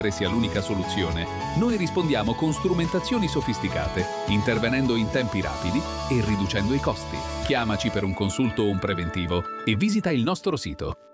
sia l'unica soluzione. Noi rispondiamo con strumentazioni sofisticate, intervenendo in tempi rapidi e riducendo i costi. Chiamaci per un consulto o un preventivo e visita il nostro sito